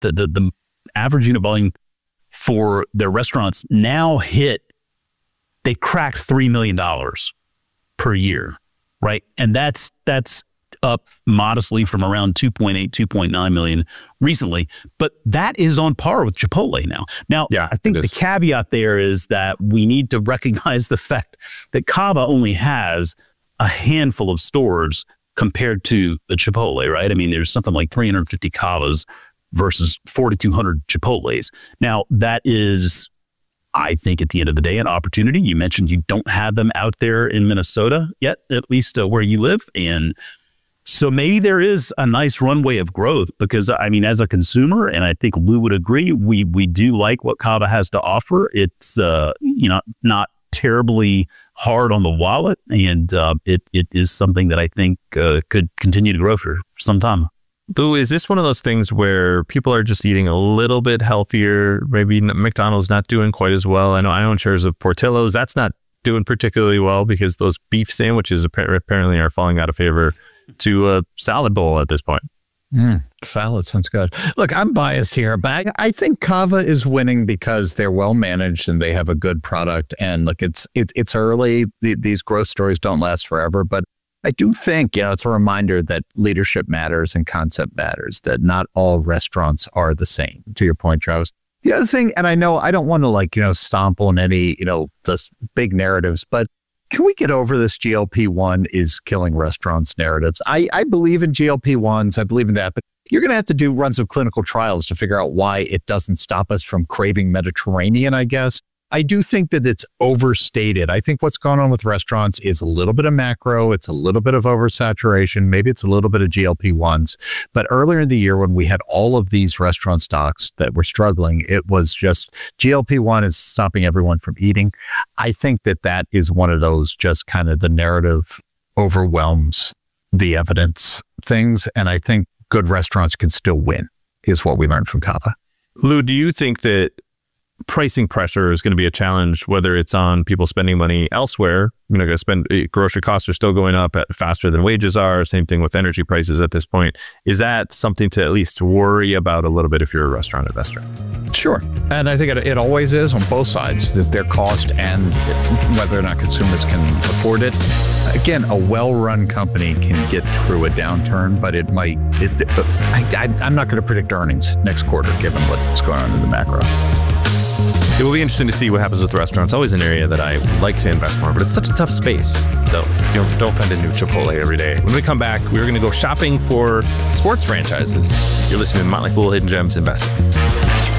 the average unit volume for their restaurants now they cracked $3 million per year, right? And that's up modestly from around 2.9 million recently, but that is on par with Chipotle now. Now, yeah, I think the caveat there is that we need to recognize the fact that Cava only has a handful of stores compared to the Chipotle, right? I mean, there's something like 350 Cavas versus 4,200 Chipotles. Now, that is, I think, at the end of the day, an opportunity. You mentioned you don't have them out there in Minnesota yet, at least where you live. And so maybe there is a nice runway of growth because, I mean, as a consumer, and I think Lou would agree, we do like what Cava has to offer. It's, not terribly hard on the wallet. And it is something that I think could continue to grow for some time. Lou, is this one of those things where people are just eating a little bit healthier? Maybe McDonald's not doing quite as well. I know I own shares of Portillo's. That's not doing particularly well because those beef sandwiches apparently are falling out of favor to a salad bowl at this point. Salad sounds good. Look, I'm biased here, but I think Cava is winning because they're well managed and they have a good product. And look, it's early. These growth stories don't last forever, but I do think, it's a reminder that leadership matters and concept matters, that not all restaurants are the same, to your point, Travis. The other thing, and I know I don't want to stomp on any, just big narratives, but can we get over this GLP-1 is killing restaurants narratives? I believe in GLP-1s. I believe in that, but you're going to have to do runs of clinical trials to figure out why it doesn't stop us from craving Mediterranean, I guess. I do think that it's overstated. I think what's going on with restaurants is a little bit of macro. It's a little bit of oversaturation. Maybe it's a little bit of GLP-1s. But earlier in the year, when we had all of these restaurant stocks that were struggling, it was just GLP-1 is stopping everyone from eating. I think that is one of those just kind of the narrative overwhelms the evidence things. And I think good restaurants can still win is what we learned from Cava. Lou, do you think that pricing pressure is going to be a challenge, whether it's on people spending money elsewhere? Grocery costs are still going up faster than wages are. Same thing with energy prices at this point. Is that something to at least worry about a little bit if you're a restaurant investor? Sure. And I think it always is on both sides, their cost and whether or not consumers can afford it. Again, a well-run company can get through a downturn, but I'm not going to predict earnings next quarter, given what's going on in the macro. It will be interesting to see what happens with restaurants. Always an area that I would like to invest more, but it's such a tough space. So don't find a new Chipotle every day. When we come back, we're going to go shopping for sports franchises. You're listening to Motley Fool Hidden Gems Investing.